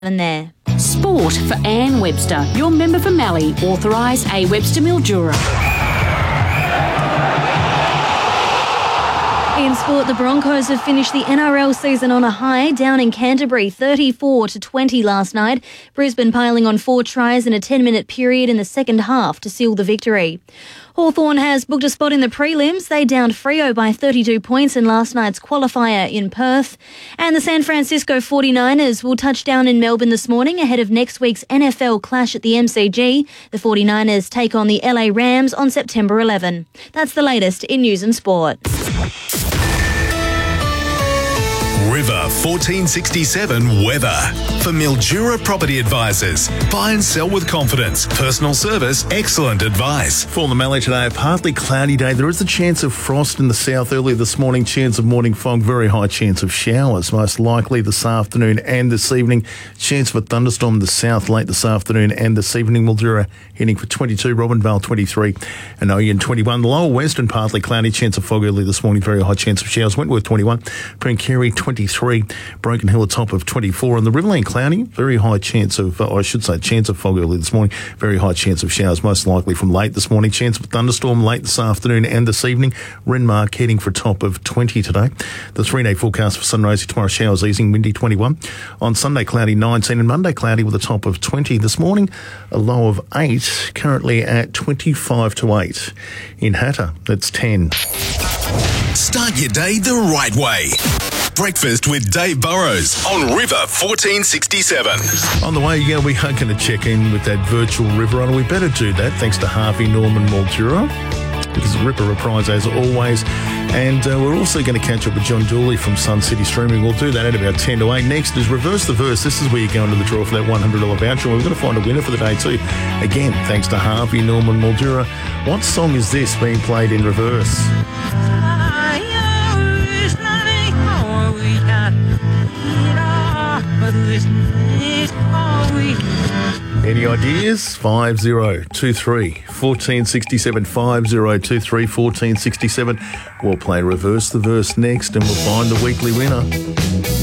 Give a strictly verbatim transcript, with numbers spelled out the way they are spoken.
there. Sport for Anne Webster, your member for Mallee, authorised A Webster Mildura. In sport, the Broncos have finished the N R L season on a high, down in Canterbury, thirty-four to twenty last night. Brisbane piling on four tries in a ten-minute period in the second half to seal the victory. Hawthorn has booked a spot in the prelims. They downed Freo by thirty-two points in last night's qualifier in Perth. And the San Francisco forty-niners will touch down in Melbourne this morning ahead of next week's N F L clash at the M C G. The forty-niners take on the L A Rams on September eleventh. That's the latest in news and sport. River fourteen sixty-seven weather. For Mildura Property Advisors. Buy and sell with confidence. Personal service, excellent advice. For the Mallee today, a partly cloudy day. There is a chance of frost in the south early this morning. Chance of morning fog. Very high chance of showers, most likely this afternoon and this evening. Chance of a thunderstorm in the south late this afternoon and this evening. Mildura heading for twenty-two. Robinvale twenty-three. And Oyen twenty-one. The lower western partly cloudy. Chance of fog early this morning. Very high chance of showers. Wentworth twenty-one. Princarry twenty-three. Broken Hill a top of twenty-four. And the Riverland cloudy. Very high chance of, uh, I should say, chance of fog early this morning. Very high chance of showers, most likely from late this morning. Chance of a thunderstorm late this afternoon and this evening. Renmark heading for a top of twenty today. The three-day forecast for Sunraysia tomorrow, showers easing, windy twenty-one. On Sunday, cloudy nineteen, and Monday, cloudy with a top of twenty. This morning, a low of eight, currently at twenty-five to eight. In Hatter, that's ten. Start your day the right way. Breakfast with Dave Burrows on River fourteen sixty-seven. On the way, yeah, we are going to check in with that virtual River Runner. We better do that, thanks to Harvey Norman Mildura, because the Ripper reprise as always. And uh, we're also going to catch up with John Dooley from Sun City Streaming. We'll do that at about ten to eight. Next is Reverse the Verse. This is where you go into the draw for that one hundred dollars voucher. We're going to find a winner for the day too. Again, thanks to Harvey Norman Mildura. What song is this being played in reverse? Any ideas? five zero two three, one four six seven, five zero two three, one four six seven. We'll play Reverse the Verse next and we'll find the weekly winner.